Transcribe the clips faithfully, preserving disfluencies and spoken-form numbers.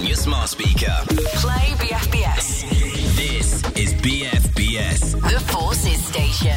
your smart speaker. Play B F B S. This is B F B S. The Forces Station.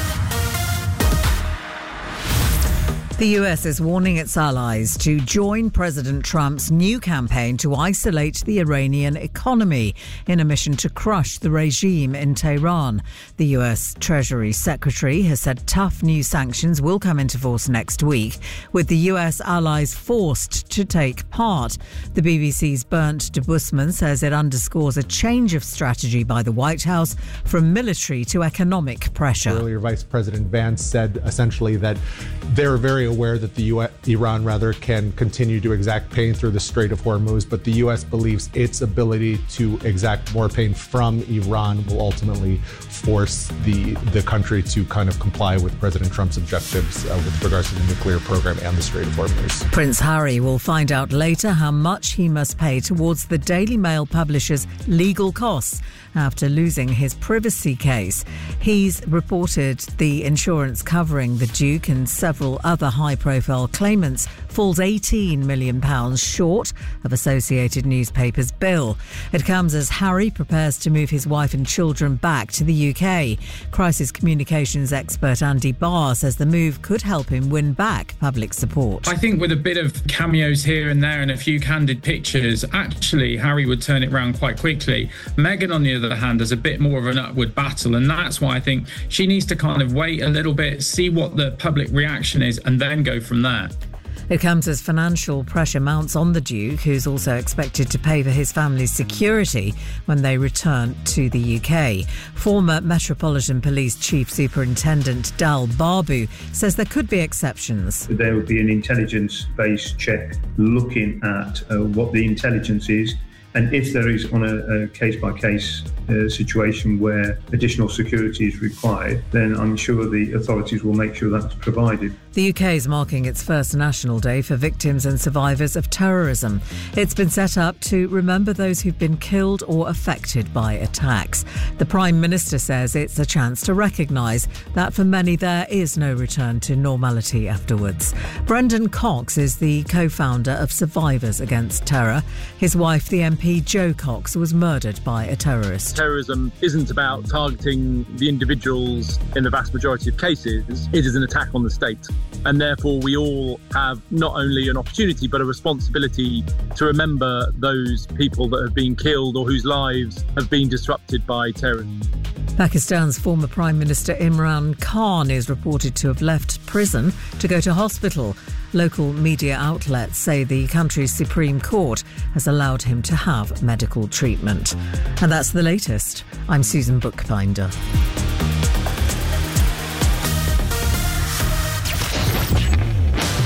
The U S is warning its allies to join President Trump's new campaign to isolate the Iranian economy in a mission to crush the regime in Tehran. The U S Treasury Secretary has said tough new sanctions will come into force next week, with the U S allies forced to take part. The B B C's Bernd de Busman says it underscores a change of strategy by the White House from military to economic pressure. Earlier, Vice President Vance said essentially that they're very aware that the U S, Iran rather can continue to exact pain through the Strait of Hormuz, but the U S believes its ability to exact more pain from Iran will ultimately force the the country to kind of comply with President Trump's objectives uh, with regards to the nuclear program and the Strait of Hormuz. Prince Harry will find out later how much he must pay towards the Daily Mail publisher's legal costs after losing his privacy case. He's reported the insurance covering the Duke and several other high-profile claimants falls eighteen million pounds short of Associated Newspapers' bill. It comes as Harry prepares to move his wife and children back to the U K. Crisis communications expert Andy Barr says the move could help him win back public support. I think with a bit of cameos here and there and a few candid pictures, actually Harry would turn it around quite quickly. Meghan, on the other hand, has a bit more of an upward battle, and that's why I think she needs to kind of wait a little bit, see what the public reaction is, and then go from there. It comes as financial pressure mounts on the Duke, who's also expected to pay for his family's security when they return to the U K. Former Metropolitan Police Chief Superintendent Dal Babu says there could be exceptions. There would be an intelligence-based check looking at uh, what the intelligence is, and if there is on a, a case-by-case uh, situation where additional security is required, then I'm sure the authorities will make sure that's provided. The U K is marking its first National Day for victims and survivors of terrorism. It's been set up to remember those who've been killed or affected by attacks. The Prime Minister says it's a chance to recognise that for many there is no return to normality afterwards. Brendan Cox is the co-founder of Survivors Against Terror. His wife, the M P Jo Cox, was murdered by a terrorist. Terrorism isn't about targeting the individuals in the vast majority of cases. It is an attack on the state. And therefore, we all have not only an opportunity but a responsibility to remember those people that have been killed or whose lives have been disrupted by terrorism. Pakistan's former Prime Minister Imran Khan is reported to have left prison to go to hospital. Local media outlets say the country's Supreme Court has allowed him to have medical treatment. And that's the latest. I'm Susan Bookbinder.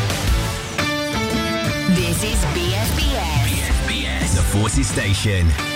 This is B F B S. B F B S, the Forces Station.